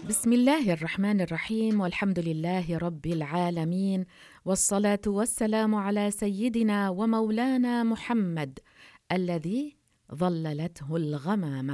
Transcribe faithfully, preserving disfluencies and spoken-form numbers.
بسم الله الرحمن الرحيم، والحمد لله رب العالمين، والصلاة والسلام على سيدنا ومولانا محمد الذي ظللته الغمامة.